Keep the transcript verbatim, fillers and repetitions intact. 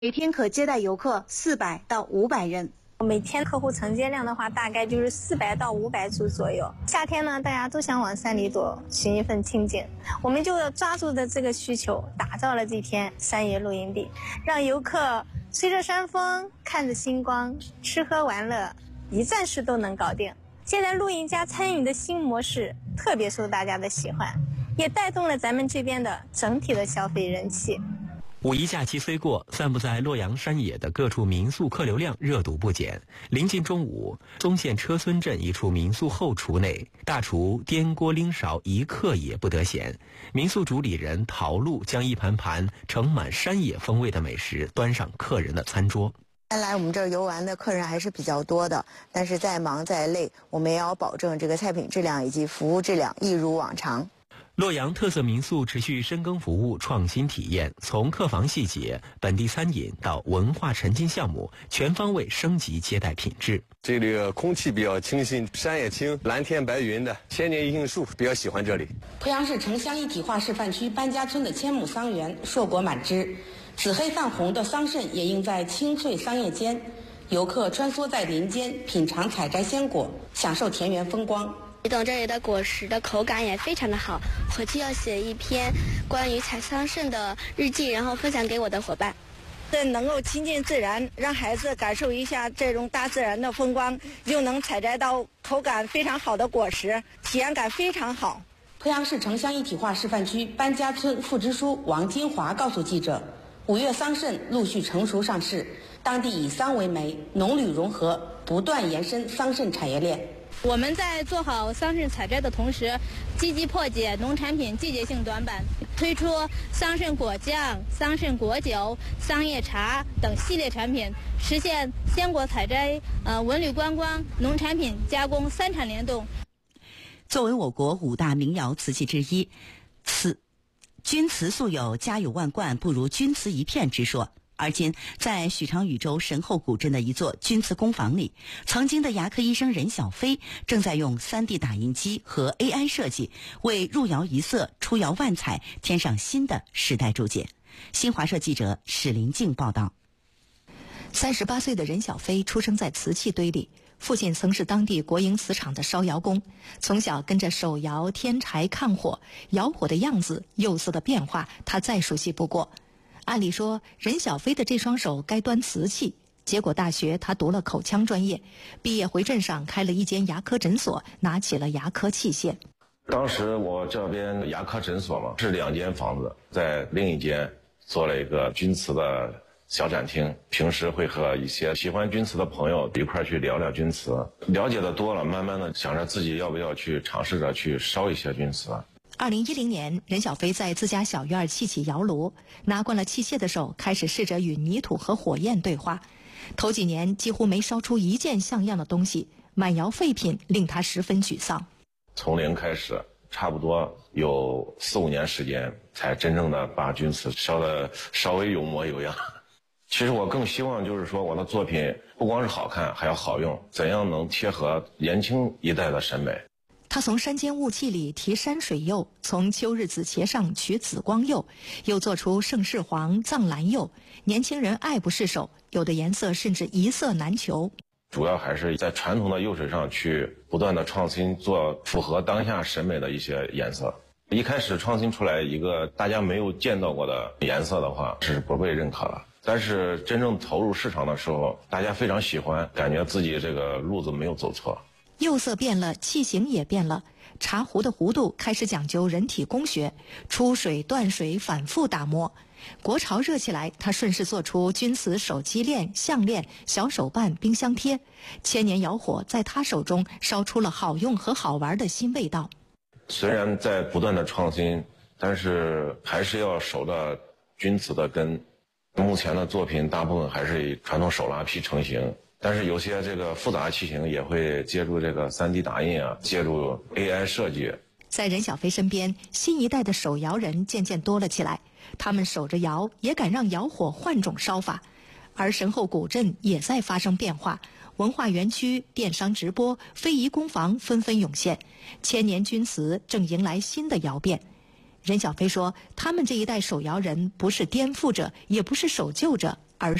每天可接待游客四百到五百人。 每天客户承接量的话，大概就是四百到五百组左右。夏天呢，大家都想往山里躲，寻一份清静。我们就抓住的这个需求，打造了这片山野露营地，让游客吹着山风，看着星光，吃喝玩乐一站式都能搞定。现在露营加餐饮的新模式特别受大家的喜欢，也带动了咱们这边的整体的消费人气。 五一假期虽过，散布在洛阳山野的各处民宿客流量热度不减。临近中午，宗县车村镇一处民宿后厨内，大厨颠锅拎勺，一刻也不得闲。民宿主理人陶露将一盘盘盛满山野风味的美食端上客人的餐桌。 来我们这儿游玩的客人还是比较多的，但是再忙再累，我们也要保证这个菜品质量以及服务质量一如往常。 洛阳特色民宿持续深耕服务，创新体验，从客房细节、本地餐饮到文化沉浸项目，全方位升级接待品质。 这里的空气比较清新，山也青，蓝天白云的，千年一杏树，比较喜欢这里。 濮阳市城乡一体化示范区班家村的千亩桑园硕果满枝，紫黑泛红的桑葚也映在青翠桑叶间，游客穿梭在林间，品尝采摘鲜果，享受田园风光。 懂这里的果实的口感也非常的好，回去要写一篇关于采桑葚的日记，然后分享给我的伙伴。 这能够亲近自然，让孩子感受一下这种大自然的风光，又能采摘到口感非常好的果实，体验感非常好。 濮阳市城乡一体化示范区班家村副支书王金华告诉记者，五月桑葚陆续成熟上市，当地以桑为媒，农旅融合，不断延伸桑葚产业链。 我们在做好桑葚采摘的同时，积极破解农产品季节性短板，推出桑葚果酱、桑葚果酒、桑叶茶等系列产品，实现鲜果采摘、呃文旅观光、农产品加工三产联动。 作为我国五大民谣瓷器之一，此钧瓷素有家有万贯不如钧瓷一片之说。而今，在许昌禹州神后古镇的一座钧瓷工坊里，曾经的牙科医生任小飞正在用 三 D 打印机和 A I 设计，为入窑一色、出窑万彩添上新的时代注解。新华社记者史林静报道。 三十八岁的任小飞出生在瓷器堆里，父亲曾是当地国营瓷厂的烧窑工，从小跟着手窑、添柴、看火，窑火的样子、釉色的变化，他再熟悉不过。按理说，任小飞的这双手该端瓷器，结果大学他读了口腔专业，毕业回镇上开了一间牙科诊所，拿起了牙科器械。 当时我这边牙科诊所嘛，是两间房子，在另一间做了一个钧瓷的小展厅，平时会和一些喜欢钧瓷的朋友一块去聊聊钧瓷，了解的多了，慢慢的想着自己要不要去尝试着去烧一些钧瓷。 二零一零年，任小飞在自家小院砌起窑炉，拿惯了器械的手开始试着与泥土和火焰对话。头几年几乎没烧出一件像样的东西，满窑废品令他十分沮丧。 从零开始，差不多有四五年时间，才真正的把钧瓷烧得稍微有模有样。其实我更希望就是说，我的作品不光是好看，还要好用，怎样能贴合年轻一代的审美。 他从山间雾气里提山水釉，从秋日紫茄上取紫光釉，又做出盛世黄、藏蓝釉，年轻人爱不释手，有的颜色甚至一色难求。 主要还是在传统的釉水上去不断的创新，做符合当下审美的一些颜色。一开始创新出来一个大家没有见到过的颜色的话，是不被认可了。但是真正投入市场的时候，大家非常喜欢，感觉自己这个路子没有走错。 釉色变了，器型也变了。茶壶的弧度开始讲究人体工学，出水断水，反复打磨。国潮热起来，他顺势做出钧瓷手机链、项链、小手办、冰箱贴。千年窑火在他手中烧出了好用和好玩的新味道。 虽然在不断的创新，但是还是要守着钧瓷的根。目前的作品大部分还是以传统手拉坯成型。但是有些这个复杂器型也会借助这个 三 D 打印啊，借助 A I 设计。 在任小飞身边，新一代的手窑人渐渐多了起来，他们守着窑，也敢让窑火换种烧法。而神后古镇也在发生变化，文化园区、电商直播、非遗工坊纷纷涌现，千年钧瓷正迎来新的窑变。任小飞说，他们这一代手窑人不是颠覆者，也不是守旧者，